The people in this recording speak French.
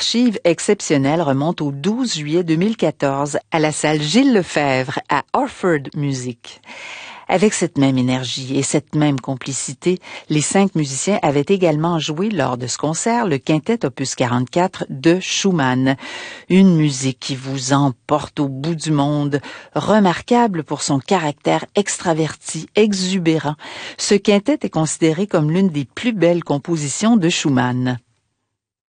archive exceptionnelle remonte au 12 juillet 2014 à la salle Gilles Lefebvre à Orford Music. Avec cette même énergie et cette même complicité, les 5 musiciens avaient également joué lors de ce concert le quintet opus 44 de Schumann. Une musique qui vous emporte au bout du monde, remarquable pour son caractère extraverti, exubérant. Ce quintet est considéré comme l'une des plus belles compositions de Schumann.